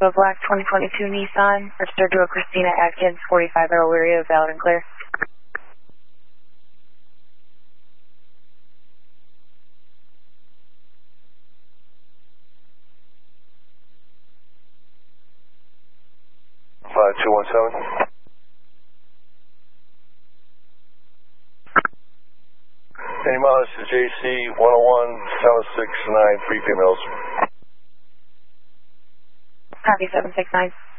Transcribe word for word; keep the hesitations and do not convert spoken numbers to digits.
A black twenty twenty-two Nissan, registered to a Christina Atkins, forty-five Earl area, valid and clear. five two one seven. Any miles to J C one oh one, seven six nine, three females. Copy, seven six nine.